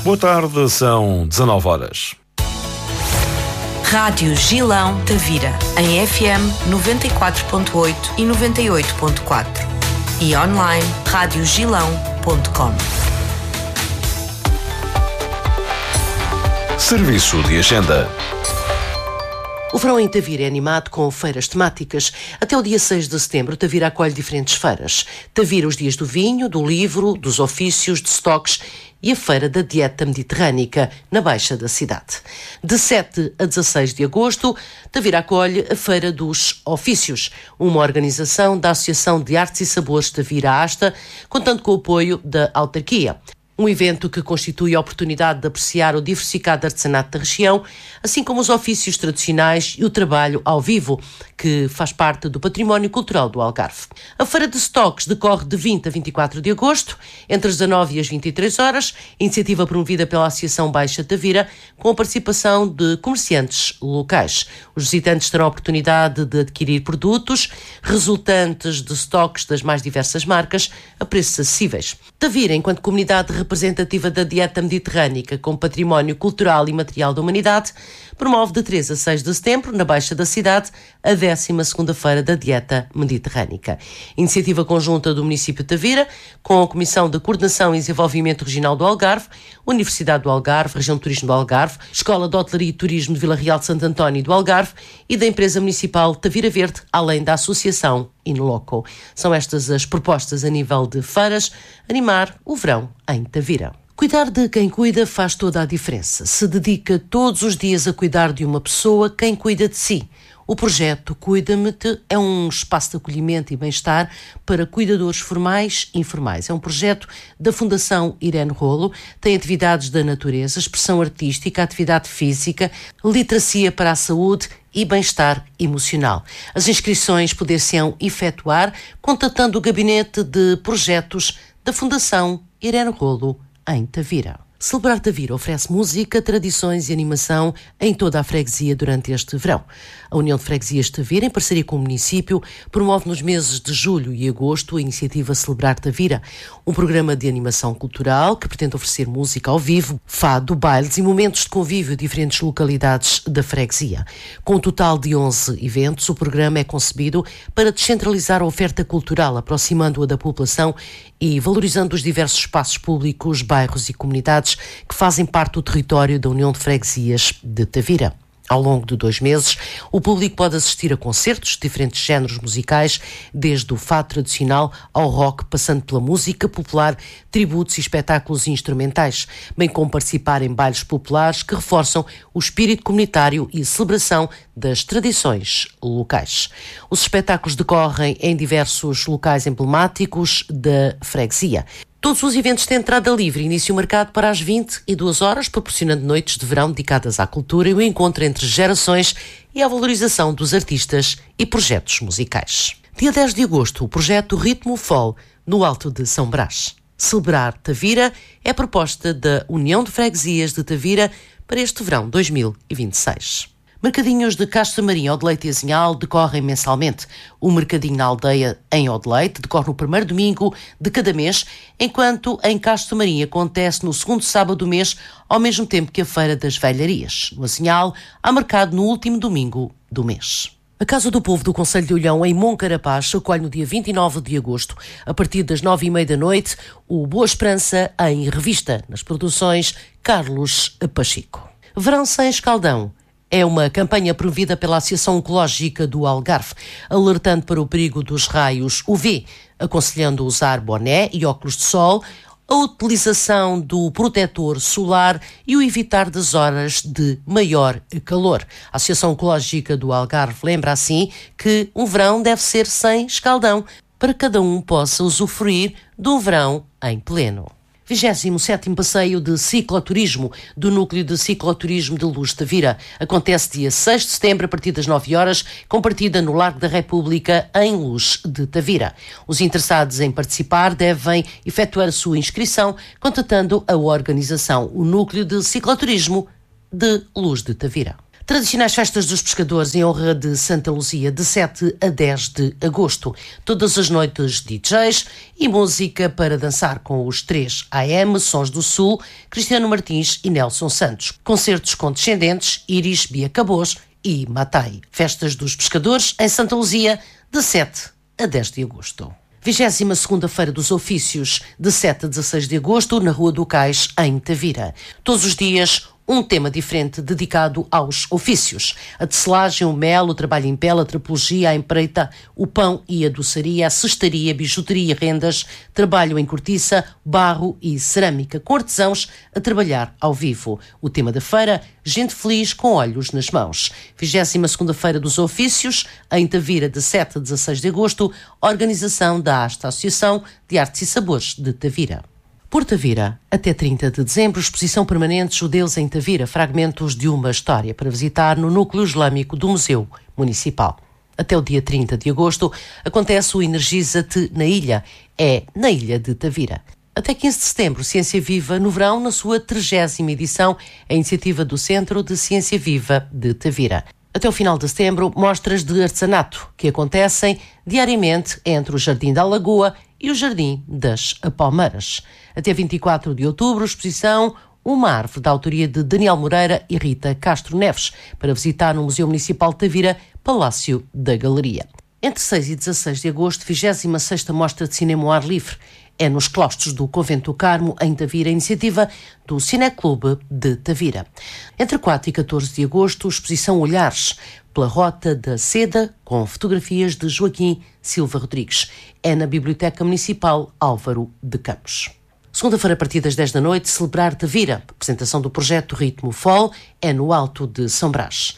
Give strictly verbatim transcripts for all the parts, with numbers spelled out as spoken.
Boa tarde, são dezanove horas. Rádio Gilão Tavira, em F M noventa e quatro ponto oito e noventa e oito ponto quatro e online rádio gilão ponto com. Serviço de agenda. O verão em Tavira é animado com feiras temáticas. Até o dia seis de setembro, Tavira acolhe diferentes feiras. Tavira, os dias do vinho, do livro, dos ofícios, de stocks e a Feira da Dieta Mediterrânica, na Baixa da cidade. De sete a dezasseis de agosto, Tavira acolhe a Feira dos Ofícios, uma organização da Associação de Artes e Sabores Tavira Asta, contando com o apoio da autarquia. Um evento que constitui a oportunidade de apreciar o diversificado artesanato da região, assim como os ofícios tradicionais e o trabalho ao vivo, que faz parte do património cultural do Algarve. A Feira de Stocks decorre de vinte a vinte e quatro de agosto, entre as dezanove e as vinte e três horas, iniciativa promovida pela Associação Baixa Tavira, com a participação de comerciantes locais. Os visitantes terão a oportunidade de adquirir produtos resultantes de stocks das mais diversas marcas a preços acessíveis. Tavira, enquanto comunidade representativa da dieta mediterrânica com património cultural e material da humanidade, promove de três a seis de setembro, na Baixa da cidade, a décima segunda Feira da Dieta Mediterrânica. Iniciativa conjunta do município de Tavira, com a Comissão de Coordenação e Desenvolvimento Regional do Algarve, Universidade do Algarve, Região de Turismo do Algarve, Escola de Hotelaria e Turismo de Vila Real de Santo António do Algarve e da empresa municipal Tavira Verde, além da Associação In Loco. São estas as propostas a nível de feiras, animar o verão em Tavira. Cuidar de quem cuida faz toda a diferença. Se dedica todos os dias a cuidar de uma pessoa, quem cuida de si. O projeto Cuida-me-te é um espaço de acolhimento e bem-estar para cuidadores formais e informais. É um projeto da Fundação Irene Rolo, tem atividades da natureza, expressão artística, atividade física, literacia para a saúde e bem-estar emocional. As inscrições poder-se-ão efetuar contatando o gabinete de projetos da Fundação Irene Rolo em Tavira. Celebrar Tavira oferece música, tradições e animação em toda a freguesia durante este verão. A União de Freguesias de Tavira, em parceria com o município, promove nos meses de julho e agosto a iniciativa Celebrar Tavira, um programa de animação cultural que pretende oferecer música ao vivo, fado, bailes e momentos de convívio em diferentes localidades da freguesia. Com um total de onze eventos, o programa é concebido para descentralizar a oferta cultural, aproximando-a da população e valorizando os diversos espaços públicos, bairros e comunidades que fazem parte do território da União de Freguesias de Tavira. Ao longo de dois meses, o público pode assistir a concertos de diferentes géneros musicais, desde o fado tradicional ao rock, passando pela música popular, tributos e espetáculos instrumentais, bem como participar em bailes populares que reforçam o espírito comunitário e a celebração das tradições locais. Os espetáculos decorrem em diversos locais emblemáticos da freguesia. Todos os eventos têm entrada livre, início marcado para as vinte e duas horas, proporcionando noites de verão dedicadas à cultura e o encontro entre gerações e à valorização dos artistas e projetos musicais. Dia dez de agosto, o projeto Ritmo Fall, no Alto de São Brás. Celebrar Tavira é a proposta da União de Freguesias de Tavira para este verão dois mil e vinte e seis. Mercadinhos de Castro Marinho, Odeleite e Azinhal decorrem mensalmente. O Mercadinho na Aldeia, em Odeleite, decorre no primeiro domingo de cada mês, enquanto em Castro Marinho acontece no segundo sábado do mês, ao mesmo tempo que a Feira das Velharias. No Azinhal, há mercado no último domingo do mês. A Casa do Povo do Concelho de Olhão, em Moncarapaz, acolhe no dia vinte e nove de agosto, a partir das nove e meia da noite, o Boa Esperança em Revista, nas produções Carlos Pacheco. Verão sem escaldão é uma campanha promovida pela Associação Ecológica do Algarve, alertando para o perigo dos raios U V, aconselhando usar boné e óculos de sol, a utilização do protetor solar e o evitar das horas de maior calor. A Associação Ecológica do Algarve lembra assim que um verão deve ser sem escaldão, para que cada um possa usufruir de um verão em pleno. vigésimo sétimo Passeio de Cicloturismo do Núcleo de Cicloturismo de Luz de Tavira. Acontece dia seis de setembro a partir das nove horas, com partida no Largo da República em Luz de Tavira. Os interessados em participar devem efetuar a sua inscrição contatando a organização, o Núcleo de Cicloturismo de Luz de Tavira. Tradicionais festas dos pescadores em honra de Santa Luzia, de sete a dez de agosto. Todas as noites D Js e música para dançar com os três A M, Sons do Sul, Cristiano Martins e Nelson Santos. Concertos com Descendentes, Iris, Bia Cabos e Matai. Festas dos pescadores em Santa Luzia, de sete a dez de agosto. vigésima segunda Feira dos Ofícios, de sete a dezasseis de agosto, na Rua do Cais, em Tavira. Todos os dias, um tema diferente dedicado aos ofícios. A tecelagem, o mel, o trabalho em pele, a trapologia, a empreita, o pão e a doçaria, a cestaria, bijuteria, rendas, trabalho em cortiça, barro e cerâmica, com artesãos a trabalhar ao vivo. O tema da feira, gente feliz com olhos nas mãos. vigésima segunda Feira dos Ofícios, em Tavira, de sete a dezasseis de agosto, organização da Asta Associação de Artes e Sabores de Tavira. Por Tavira, até trinta de dezembro, exposição permanente Judeus em Tavira, fragmentos de uma história, para visitar no Núcleo Islâmico do Museu Municipal. Até o dia trinta de agosto, acontece o Energiza-te na Ilha, é na Ilha de Tavira. Até quinze de setembro, Ciência Viva no verão, na sua trigésima edição, a iniciativa do Centro de Ciência Viva de Tavira. Até o final de setembro, mostras de artesanato, que acontecem diariamente entre o Jardim da Lagoa e o Jardim das Palmeiras. Até vinte e quatro de outubro, exposição Uma Árvore, da autoria de Daniel Moreira e Rita Castro Neves, para visitar no Museu Municipal de Tavira, Palácio da Galeria. Entre seis e dezasseis de agosto, vigésima sexta Mostra de Cinema ao Ar Livre. É nos claustros do Convento do Carmo, em Tavira, iniciativa do Cineclube de Tavira. Entre quatro e catorze de agosto, exposição Olhares, pela Rota da Seda, com fotografias de Joaquim Silva Rodrigues. É na Biblioteca Municipal Álvaro de Campos. Segunda-feira, a partir das dez da noite, celebrar Tavira. A apresentação do projeto Ritmo Fall é no Alto de São Brás.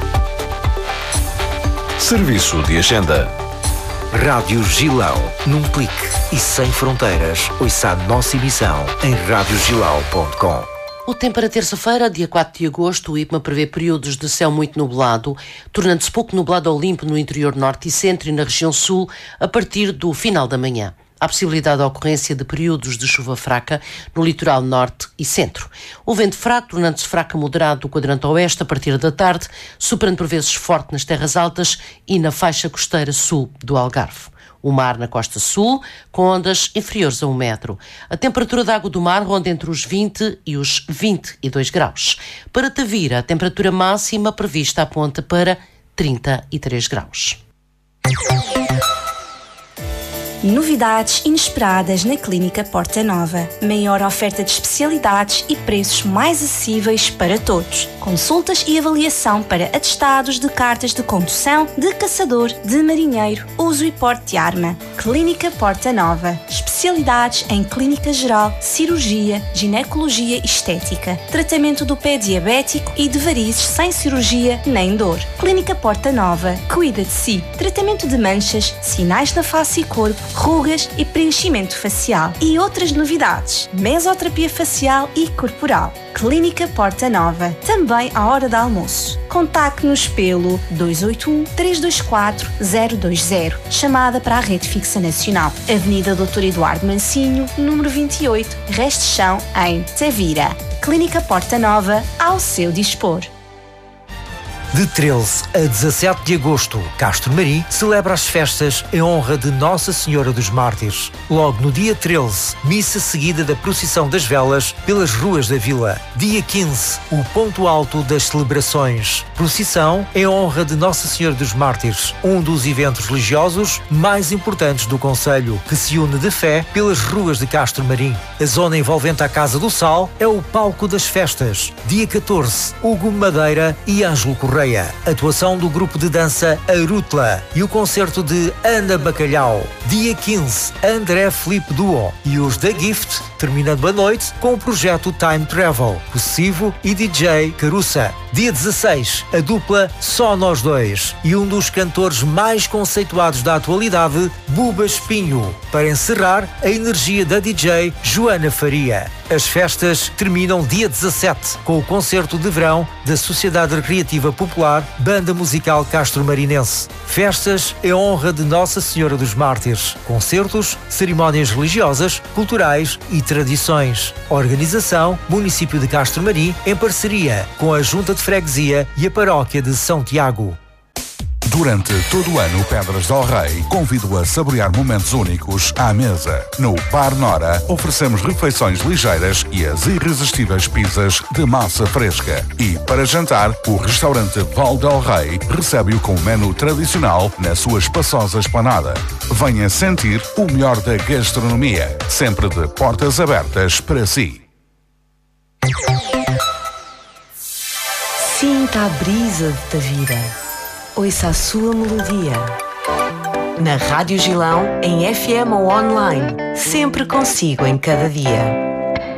Serviço de Agenda. Rádio Gilão, num clique e sem fronteiras. Ouça a nossa emissão em rádio gilão ponto com. O tempo para terça-feira, dia quatro de agosto, o IPMA prevê períodos de céu muito nublado, tornando-se pouco nublado ao limpo no interior norte e centro e na região sul a partir do final da manhã. Há possibilidade de ocorrência de períodos de chuva fraca no litoral norte e centro. O vento fraco, tornando-se fraco a moderado do quadrante oeste a partir da tarde, superando por vezes forte nas terras altas e na faixa costeira sul do Algarve. O mar na costa sul, com ondas inferiores a um metro. A temperatura da água do mar ronda entre os vinte e os vinte e dois graus. Para Tavira, a temperatura máxima prevista aponta para trinta e três graus. Novidades inesperadas na Clínica Porta Nova. Maior oferta de especialidades e preços mais acessíveis para todos. Consultas e avaliação para atestados de cartas de condução, de caçador, de marinheiro, uso e porte de arma. Clínica Porta Nova. Especialidades em clínica geral, cirurgia, ginecologia e estética. Tratamento do pé diabético e de varizes sem cirurgia nem dor. Clínica Porta Nova. Cuida de si. Tratamento de manchas, sinais na face e corpo, rugas e preenchimento facial. E outras novidades. Mesoterapia facial e corporal. Clínica Porta Nova. Também à hora de almoço. Contacte-nos pelo dois oito um, três dois quatro, zero dois zero. Chamada para a Rede Fixa Nacional. Avenida doutor Eduardo Mancinho, número vinte e oito, Reste Chão, em Tavira. Clínica Porta Nova, ao seu dispor. De treze a dezassete de agosto, Castro Marim celebra as festas em honra de Nossa Senhora dos Mártires. Logo no dia treze, missa seguida da procissão das velas pelas ruas da vila. Dia quinze, o ponto alto das celebrações. Procissão em honra de Nossa Senhora dos Mártires, um dos eventos religiosos mais importantes do concelho, que se une de fé pelas ruas de Castro Marim. A zona envolvente à Casa do Sal é o palco das festas. Dia catorze, Hugo Madeira e Ângelo Correia. Atuação do grupo de dança Arutla e o concerto de Ana Bacalhau. Dia quinze, André Filipe Duo e os The Gift, terminando a noite com o projeto Time Travel, possessivo e D J Caruça. Dia dezasseis, a dupla Só Nós Dois e um dos cantores mais conceituados da atualidade, Buba Espinho, para encerrar a energia da D J Joana Faria. As festas terminam dia dezassete com o concerto de verão da Sociedade Recreativa Popular Banda Musical Castro Marinense. Festas em honra de Nossa Senhora dos Mártires. Concertos, cerimónias religiosas, culturais e tradicionais. tradições. Organização Município de Castro Marim, em parceria com a Junta de Freguesia e a Paróquia de São Tiago. Durante todo o ano, Pedras del Rei convido a saborear momentos únicos à mesa. No Bar Nora, oferecemos refeições ligeiras e as irresistíveis pizzas de massa fresca. E, para jantar, o restaurante Val del Rei recebe-o com o menu tradicional na sua espaçosa esplanada. Venha sentir o melhor da gastronomia, sempre de portas abertas para si. Sinta a brisa de Tavira. Ouça a sua melodia. Na Rádio Gilão, em F M ou online. Sempre consigo em cada dia.